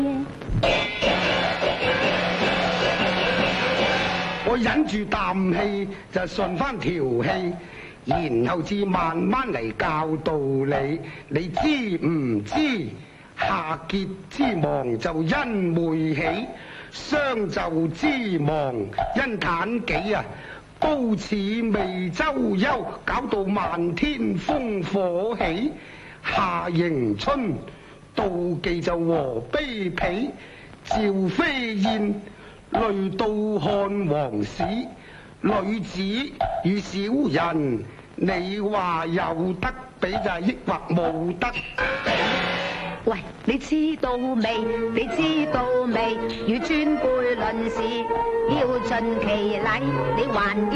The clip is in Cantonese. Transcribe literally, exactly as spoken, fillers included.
我忍住啖氣就順翻條氣，然後至慢慢嚟教導你。你知唔知夏桀之亡就因霉起，商紂之亡因妲己啊，都似未周休，搞到漫天烽火起。夏迎春妒忌就和卑鄙，趙飛燕累到漢王史。女子與小人，你話有得比就抑或冇得比？ 喂，你知道未？你知道未？與尊輩論事，要盡其禮，你還